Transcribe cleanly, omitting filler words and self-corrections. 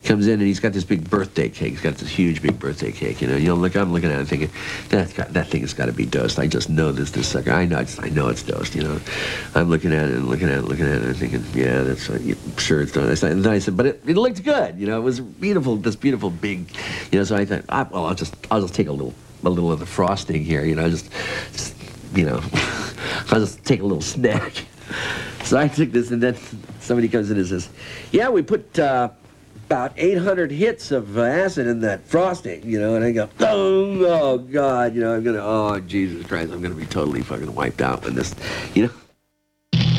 Comes in and he's got this big birthday cake. He's got this huge big birthday cake. You know, I'm looking at it thinking, that thing has got to be dosed. I just know this sucker. I know it's dosed. You know, I'm looking at it and looking at it and I'm thinking, yeah, that's right. Yeah, sure it's done. And then I said, but it looked good. You know, it was beautiful. This beautiful big. You know, so I thought, well, I'll just take a little of the frosting here. You know, just you know, I'll just take a little snack. So I took this, and then somebody comes in and says, yeah, we put about 800 hits of acid in that frosting, you know, and I go, oh God, you know, oh, Jesus Christ, I'm going to be totally fucking wiped out when this, you know.